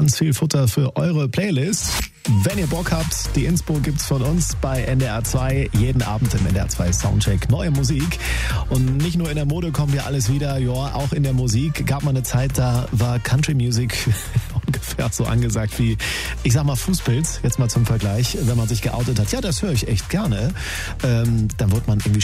Ganz viel Futter für eure Playlist. Wenn ihr Bock habt, die Inspo gibt's von uns bei NDR 2. Jeden Abend im NDR 2 Soundcheck neue Musik. Und nicht nur in der Mode kommt ja alles wieder, ja, auch in der Musik. Gab mal eine Zeit, da war Country Music ungefähr so angesagt wie, ich sag mal, Fußpilz. Jetzt mal zum Vergleich, wenn man sich geoutet hat. Ja, das höre ich echt gerne. Dann wird man irgendwie